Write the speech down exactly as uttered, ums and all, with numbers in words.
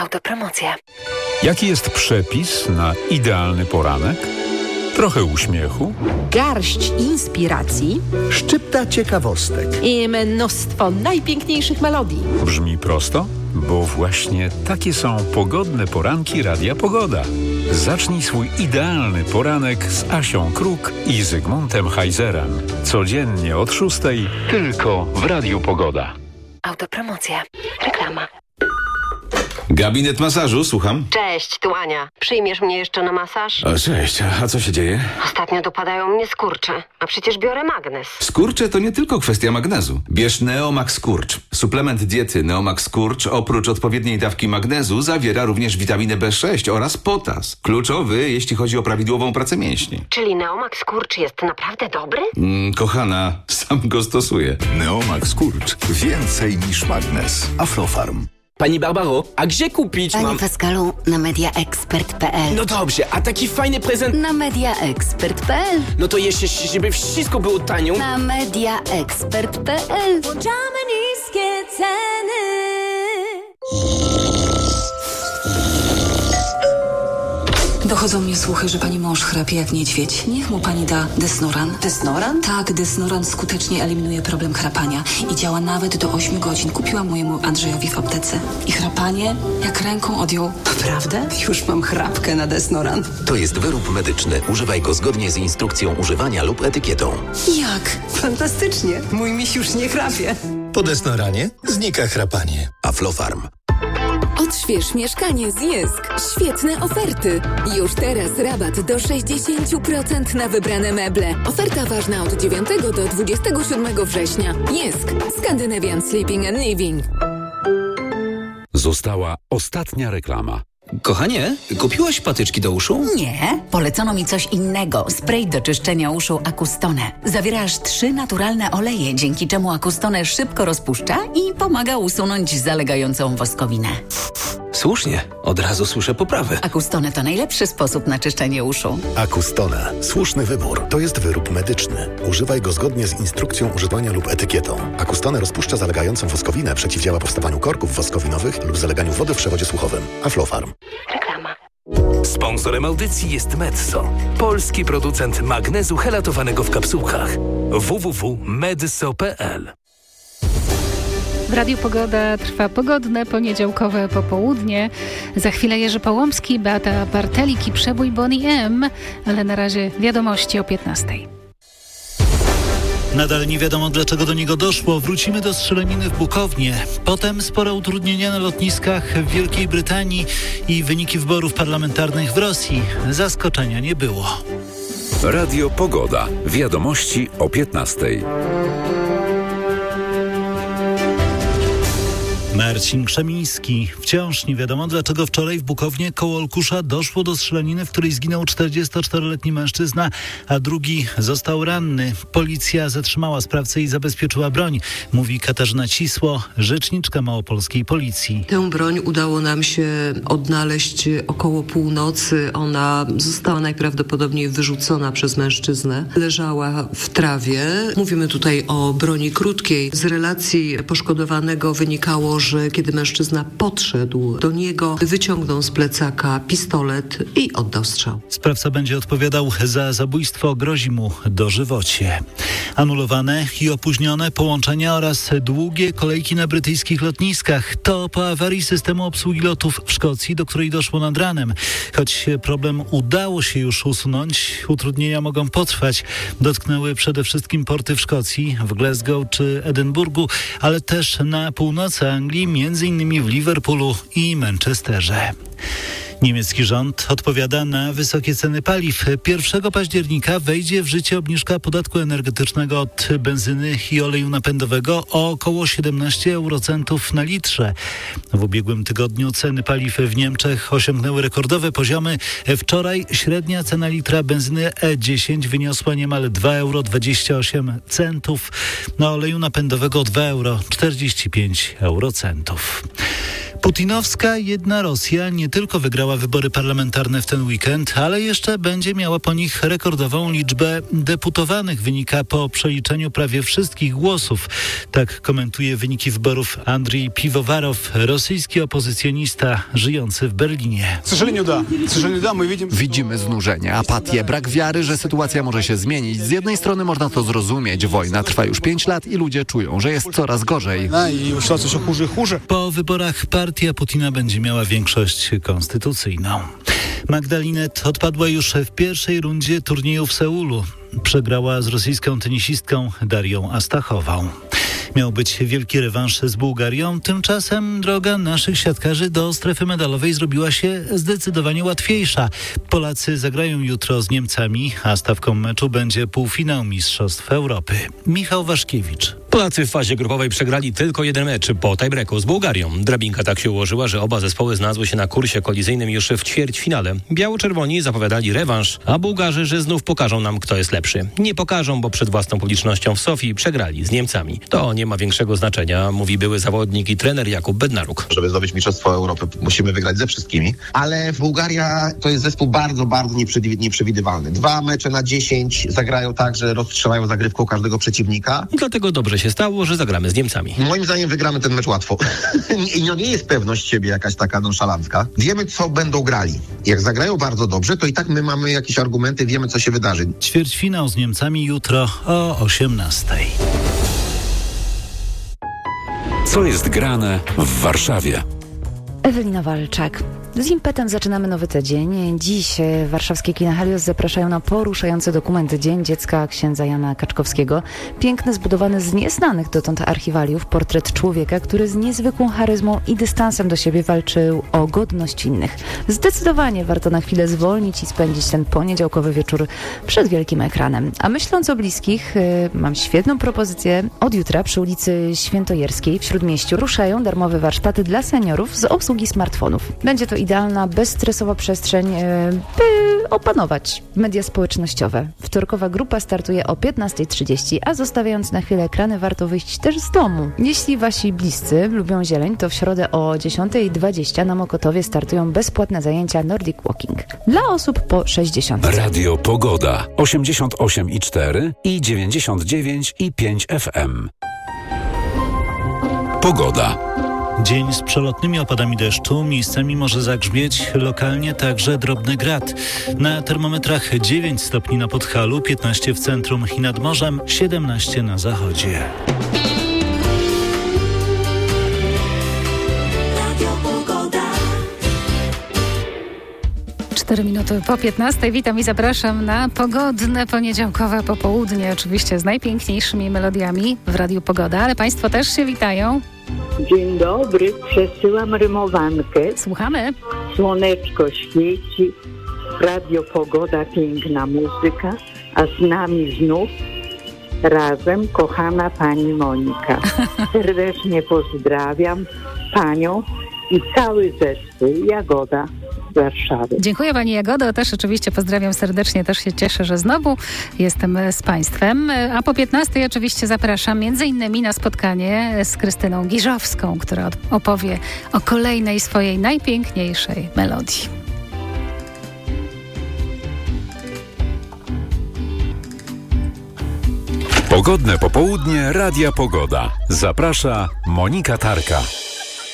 Autopromocja. Jaki jest przepis na idealny poranek? Trochę uśmiechu, garść inspiracji, szczypta ciekawostek i mnóstwo najpiękniejszych melodii. brzmi prosto? Bo właśnie takie są pogodne poranki Radia Pogoda. Zacznij swój idealny poranek z Asią Kruk i Zygmuntem Heizerem. Codziennie od szóstej tylko w Radiu Pogoda. Autopromocja. Reklama. Gabinet masażu, słucham. Cześć, tu Ania. Przyjmiesz mnie jeszcze na masaż? O, cześć, a co się dzieje? Ostatnio dopadają mnie skurcze, a przecież biorę magnes. Skurcze to nie tylko kwestia magnezu. Bierz Neomax Skurcz. Suplement diety Neomax Skurcz oprócz odpowiedniej dawki magnezu zawiera również witaminę B sześć oraz potas. Kluczowy, jeśli chodzi o prawidłową pracę mięśni. Czyli Neomax Skurcz jest naprawdę dobry? Mm, kochana, sam go stosuję. Neomax Skurcz. Więcej niż magnes. Aflofarm. Pani Barbaro, a gdzie kupić Panie mam... Pascalu, na mediaexpert kropka p l. No dobrze, a taki fajny prezent... Na mediaexpert kropka p l. No to jeszcze, żeby wszystko było tanio. Na mediaexpert kropka p l. Włączamy niskie ceny. Dochodzą mnie słuchy, że pani mąż chrapie jak niedźwiedź. Niech mu pani da Desnoran. Desnoran? Tak, Desnoran skutecznie eliminuje problem chrapania i działa nawet do ośmiu godzin. Kupiłam mojemu Andrzejowi w aptece. I chrapanie jak ręką odjął. Naprawdę? Już mam chrapkę na Desnoran. To jest wyrób medyczny. Używaj go zgodnie z instrukcją używania lub etykietą. Jak? Fantastycznie. Mój miś już nie chrapie. Po Desnoranie znika chrapanie. Aflofarm. Odśwież mieszkanie z Jysk. Świetne oferty. Już teraz rabat do sześćdziesiąt procent na wybrane meble. Oferta ważna od dziewiątego do dwudziestego siódmego września. Jysk. Scandinavian Sleeping and Living. Została ostatnia reklama. Kochanie, kupiłaś patyczki do uszu? Nie, polecono mi coś innego. Spray do czyszczenia uszu Acustone. Zawiera aż trzy naturalne oleje, dzięki czemu Acustone szybko rozpuszcza i pomaga usunąć zalegającą woskowinę. Słusznie, od razu słyszę poprawę. Acustone to najlepszy sposób na czyszczenie uszu. Acustone. Słuszny wybór. To jest wyrób medyczny. Używaj go zgodnie z instrukcją używania lub etykietą. Acustone rozpuszcza zalegającą woskowinę, przeciwdziała powstawaniu korków woskowinowych lub zaleganiu wody w przewodzie słuchowym. Aflofarm. Reklama. Sponsorem audycji jest Medzo, polski producent magnezu helatowanego w kapsułkach. w w w kropka medso kropka p l. W Radiu Pogoda trwa pogodne, poniedziałkowe popołudnie. Za chwilę Jerzy Połomski, Beata Bartelik i przebój Bonnie M, ale na razie wiadomości o piętnastej. Nadal nie wiadomo, dlaczego do niego doszło. Wrócimy do strzelaniny w Bukownie. Potem spore utrudnienia na lotniskach w Wielkiej Brytanii i wyniki wyborów parlamentarnych w Rosji. Zaskoczenia nie było. Radio Pogoda. Wiadomości o piętnastej. Marcin Krzemiński. Wciąż nie wiadomo, dlaczego wczoraj w Bukownie koło Olkusza doszło do strzelaniny, w której zginął czterdziestoczteroletni mężczyzna, a drugi został ranny. Policja zatrzymała sprawcę i zabezpieczyła broń, mówi Katarzyna Cisło, rzeczniczka małopolskiej policji. Tę broń udało nam się odnaleźć około północy. Ona została najprawdopodobniej wyrzucona przez mężczyznę. Leżała w trawie. Mówimy tutaj o broni krótkiej. Z relacji poszkodowanego wynikało, że kiedy mężczyzna podszedł do niego, wyciągnął z plecaka pistolet i oddał strzał. Sprawca będzie odpowiadał za zabójstwo, grozi mu dożywocie. Anulowane i opóźnione połączenia oraz długie kolejki na brytyjskich lotniskach. To po awarii systemu obsługi lotów w Szkocji, do której doszło nad ranem. Choć problem udało się już usunąć, utrudnienia mogą potrwać. Dotknęły przede wszystkim porty w Szkocji, w Glasgow czy Edynburgu, ale też na północy Anglii, między innymi w Liverpoolu i Manchesterze. Niemiecki rząd odpowiada na wysokie ceny paliw. pierwszego października wejdzie w życie obniżka podatku energetycznego od benzyny i oleju napędowego o około siedemnaście eurocentów na litrze. W ubiegłym tygodniu ceny paliw w Niemczech osiągnęły rekordowe poziomy. Wczoraj średnia cena litra benzyny E dziesięć wyniosła niemal dwa euro dwadzieścia osiem centów, na oleju napędowego dwa euro czterdzieści pięć eurocentów. Putinowska jedna Rosja nie tylko wygrała wybory parlamentarne w ten weekend, ale jeszcze będzie miała po nich rekordową liczbę deputowanych. Wynika po przeliczeniu prawie wszystkich głosów. Tak komentuje wyniki wyborów Andrzej Piwowarow, rosyjski opozycjonista żyjący w Berlinie. Widzimy znużenie, apatię, brak wiary, że sytuacja może się zmienić. Z jednej strony można to zrozumieć. Wojna trwa już pięć lat i ludzie czują, że jest coraz gorzej. Po wyborach partia Putina będzie miała większość konstytucyjną. Magdalinet odpadła już w pierwszej rundzie turnieju w Seulu. Przegrała z rosyjską tenisistką Darią Astachową. Miał być wielki rewanż z Bułgarią, tymczasem droga naszych siatkarzy do strefy medalowej zrobiła się zdecydowanie łatwiejsza. Polacy zagrają jutro z Niemcami, a stawką meczu będzie półfinał Mistrzostw Europy. Michał Waszkiewicz. Polacy w fazie grupowej przegrali tylko jeden mecz po tiebreaku z Bułgarią. Drabinka tak się ułożyła, że oba zespoły znalazły się na kursie kolizyjnym już w ćwierćfinale. Biało-czerwoni zapowiadali rewanż, a Bułgarzy, że znów pokażą nam, kto jest lepszy. Nie pokażą, bo przed własną publicznością w Sofii przegrali z Niemcami. To nie ma większego znaczenia, mówi były zawodnik i trener Jakub Bednaruk. Żeby zdobyć Mistrzostwo Europy, musimy wygrać ze wszystkimi, ale Bułgaria to jest zespół bardzo, bardzo nieprzewidywalny. Dwa mecze na dziesięć zagrają tak, że rozstrzelają zagrywką każdego przeciwnika. I dlatego dobrze się stało, że zagramy z Niemcami. Moim zdaniem wygramy ten mecz łatwo. I to nie jest pewność siebie jakaś taka nonszalancka. Wiemy, co będą grali. Jak zagrają bardzo dobrze, to i tak my mamy jakieś argumenty, wiemy, co się wydarzy. Ćwierćfinał z Niemcami jutro o osiemnastej. Co jest grane w Warszawie? Ewelina Walczak. Z impetem zaczynamy nowy tydzień. Dziś warszawskie kina Helios zapraszają na poruszający dokument Dzień Dziecka księdza Jana Kaczkowskiego. Piękny, zbudowany z nieznanych dotąd archiwaliów portret człowieka, który z niezwykłą charyzmą i dystansem do siebie walczył o godność innych. Zdecydowanie warto na chwilę zwolnić i spędzić ten poniedziałkowy wieczór przed wielkim ekranem. A myśląc o bliskich, yy, mam świetną propozycję. Od jutra przy ulicy Świętojerskiej w Śródmieściu ruszają darmowe warsztaty dla seniorów z obsługi smartfonów. Będzie to idealna, bezstresowa przestrzeń, by opanować media społecznościowe. Wtorkowa grupa startuje o piętnasta trzydzieści, a zostawiając na chwilę ekrany, warto wyjść też z domu. Jeśli wasi bliscy lubią zieleń, to w środę o dziesiąta dwadzieścia na Mokotowie startują bezpłatne zajęcia Nordic Walking dla osób po sześćdziesiąt. Radio Pogoda osiemdziesiąt osiem i cztery i dziewięćdziesiąt dziewięć i pięć F M. Pogoda. Dzień z przelotnymi opadami deszczu, miejscami może zagrzmieć, lokalnie także drobny grad. Na termometrach dziewięć stopni na Podhalu, piętnaście w centrum i nad morzem, siedemnaście na zachodzie. cztery minuty po piętnastej. Witam i zapraszam na pogodne poniedziałkowe popołudnie, oczywiście z najpiękniejszymi melodiami w Radiu Pogoda, ale Państwo też się witają. Dzień dobry, przesyłam rymowankę. Słuchamy. Słoneczko świeci, Radio Pogoda, piękna muzyka, a z nami znów razem kochana pani Monika. Serdecznie pozdrawiam panią i cały zespół Jagoda Warszawy. Dziękuję pani Jagodo, też oczywiście pozdrawiam serdecznie, też się cieszę, że znowu jestem z państwem. A po piętnastej oczywiście zapraszam między innymi na spotkanie z Krystyną Giżowską, która opowie o kolejnej swojej najpiękniejszej melodii. Pogodne popołudnie Radia Pogoda. Zaprasza Monika Tarka.